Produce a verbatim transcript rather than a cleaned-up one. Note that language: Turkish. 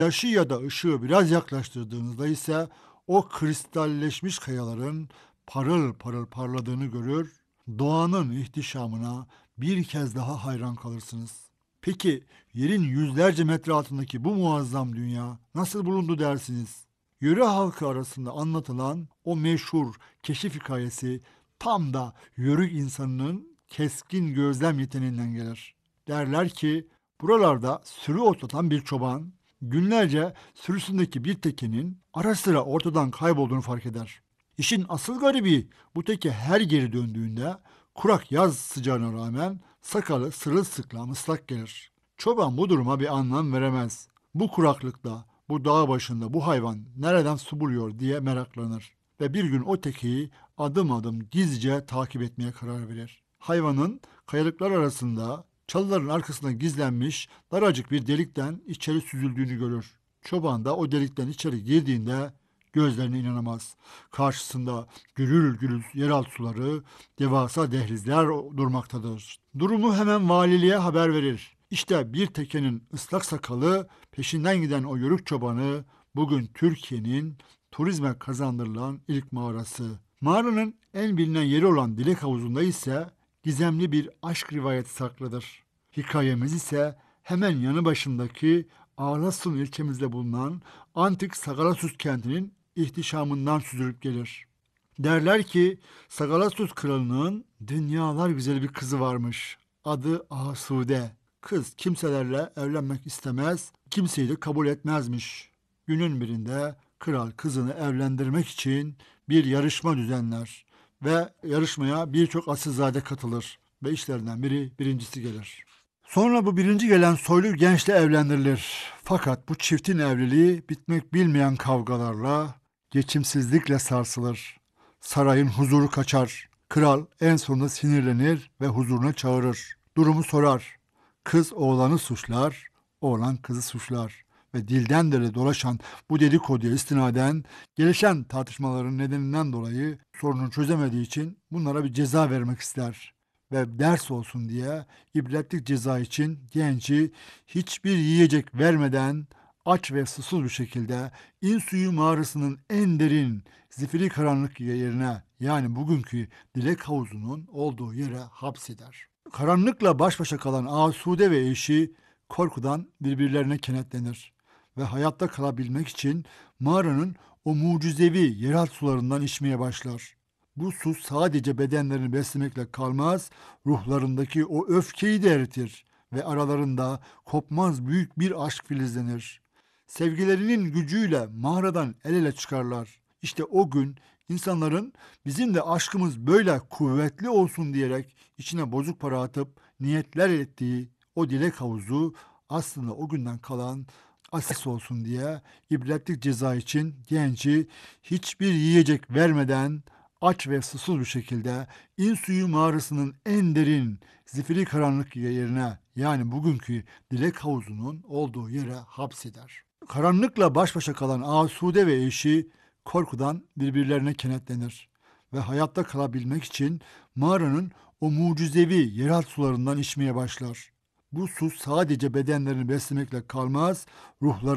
Yaşı ya da ışığı biraz yaklaştırdığınızda ise o kristalleşmiş kayaların parıl parıl parladığını görür, doğanın ihtişamına bir kez daha hayran kalırsınız. Peki yerin yüzlerce metre altındaki bu muazzam dünya nasıl bulundu dersiniz? Yöre halkı arasında anlatılan o meşhur keşif hikayesi tam da Yörük insanının keskin gözlem yeteneğinden gelir. Derler ki buralarda sürü otlatan bir çoban günlerce sürüsündeki bir tekenin ara sıra ortadan kaybolduğunu fark eder. İşin asıl garibi bu teke her geri döndüğünde kurak yaz sıcağına rağmen sakalı sırılsıklam ıslak gelir. Çoban bu duruma bir anlam veremez. Bu kuraklıkta, bu dağ başında bu hayvan nereden su buluyor diye meraklanır. Ve bir gün o tekeyi adım adım gizlice takip etmeye karar verir. Hayvanın kayalıklar arasında çalıların arkasına gizlenmiş daracık bir delikten içeri süzüldüğünü görür. Çoban da o delikten içeri girdiğinde gözlerine inanamaz. Karşısında gürül gürül yeraltı suları, devasa dehlizler durmaktadır. Durumu hemen valiliğe haber verir. İşte bir tekenin ıslak sakalı, peşinden giden o yörük çobanı bugün Türkiye'nin turizme kazandırılan ilk mağarası. Mağaranın en bilinen yeri olan Dilek Havuzu'nda ise gizemli bir aşk rivayeti saklıdır. Hikayemiz ise hemen yanı başındaki Ağlasun ilçemizde bulunan antik Sagalassus kentinin ihtişamından süzülüp gelir. Derler ki Sagalassus kralının dünyalar güzeli bir kızı varmış. Adı Asude. Kız kimselerle evlenmek istemez, kimseyi de kabul etmezmiş. Günün birinde kral kızını evlendirmek için bir yarışma düzenler ve yarışmaya birçok asilzade katılır ve işlerinden biri birincisi gelir. Sonra bu birinci gelen soylu gençle evlendirilir. Fakat bu çiftin evliliği bitmek bilmeyen kavgalarla, geçimsizlikle sarsılır. Sarayın huzuru kaçar. Kral en sonunda sinirlenir ve huzuruna çağırır. Durumu sorar. Kız oğlanı suçlar, oğlan kızı suçlar. Ve dilden dile dolaşan bu dedikoduya istinaden gelişen tartışmaların nedeninden dolayı sorunu çözemediği için bunlara bir ceza vermek ister. Ve ders olsun diye ibretlik ceza için genci hiçbir yiyecek vermeden aç ve susuz bir şekilde İnsuyu mağarasının en derin zifiri karanlık yerine yani bugünkü Dilek Havuzu'nun olduğu yere hapseder. Karanlıkla baş başa kalan Asude ve eşi korkudan birbirlerine kenetlenir ve hayatta kalabilmek için mağaranın o mucizevi yeraltı sularından içmeye başlar. Bu su sadece bedenlerini beslemekle kalmaz, ruhlarındaki o öfkeyi de eritir ve aralarında kopmaz büyük bir aşk filizlenir. Sevgilerinin gücüyle mağaradan el ele çıkarlar. İşte o gün insanların bizim de aşkımız böyle kuvvetli olsun diyerek içine bozuk para atıp niyetler ettiği o dilek havuzu aslında o günden kalan asis olsun diye ibretlik ceza için genci hiçbir yiyecek vermeden aç ve susuz bir şekilde İnsuyu mağarasının en derin zifiri karanlık yerine yani bugünkü Dilek Havuzu'nun olduğu yere hapseder. Karanlıkla baş başa kalan Asude ve eşi korkudan birbirlerine kenetlenir ve hayatta kalabilmek için mağaranın o mucizevi yeraltı sularından içmeye başlar. Bu su sadece bedenlerini beslemekle kalmaz, ruhları